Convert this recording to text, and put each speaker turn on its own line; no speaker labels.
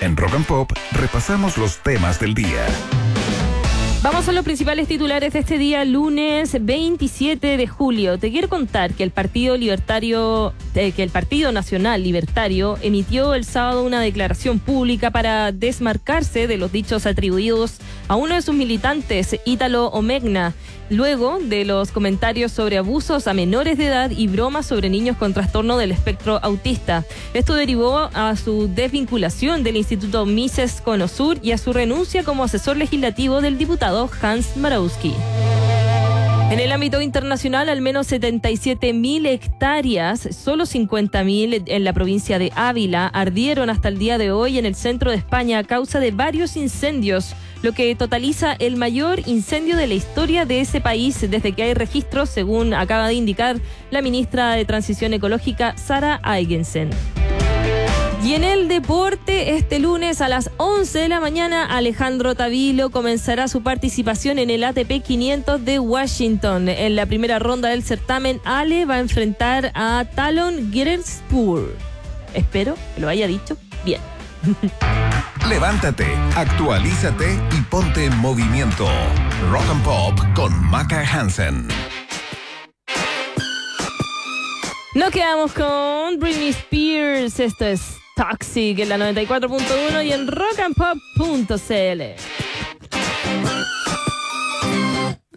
En Rock and Pop repasamos los temas del día.
Vamos a los principales titulares de este día, lunes 27 de julio. Te quiero contar que el Partido Nacional Libertario emitió el sábado una declaración pública para desmarcarse de los dichos atribuidos a uno de sus militantes, Ítalo Omegna, luego de los comentarios sobre abusos a menores de edad y bromas sobre niños con trastorno del espectro autista. Esto derivó a su desvinculación del Instituto Mises Conosur y a su renuncia como asesor legislativo del diputado Hans Marowski. En el ámbito internacional, al menos 77.000 hectáreas, solo 50.000 en la provincia de Ávila, ardieron hasta el día de hoy en el centro de España a causa de varios incendios, lo que totaliza el mayor incendio de la historia de ese país desde que hay registros, según acaba de indicar la ministra de Transición Ecológica, Sara Aigensen. Y en el deporte, este lunes a las 11 de la mañana, Alejandro Tavilo comenzará su participación en el ATP 500 de Washington. En la primera ronda del certamen, Ale va a enfrentar a Talon Girespur. Espero que lo haya dicho bien.
Levántate, actualízate y ponte en movimiento. Rock and Pop con Maca Hansen.
Nos quedamos con Britney Spears. Esto es Toxic en la 94.1 y en rockandpop.cl.